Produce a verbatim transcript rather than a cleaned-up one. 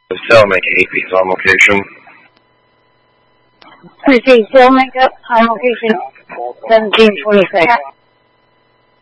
Cellmaker A P is on location. Proceed, Cellmaker on location, seventeen twenty-six.